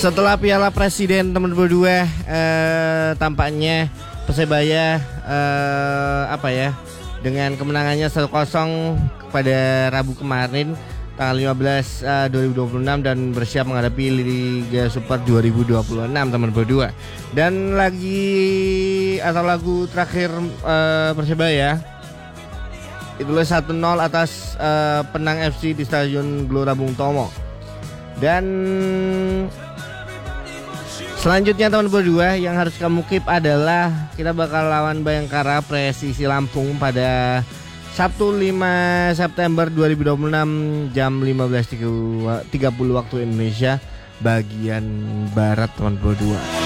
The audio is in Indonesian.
Setelah Piala Presiden teman berdua, tampaknya Persebaya dengan kemenangannya 1-0 pada Rabu kemarin tanggal 15 2026 dan bersiap menghadapi Liga Super 2026 teman berdua. Dan lagu terakhir Persebaya itulah 1-0 atas Penang FC di Stadion Gelora Bung Tomo. Dan selanjutnya teman berdua yang harus kamu keep adalah kita bakal lawan Bayangkara Presisi Lampung pada Sabtu 5 September 2026 jam 15.30 waktu Indonesia bagian barat teman berdua.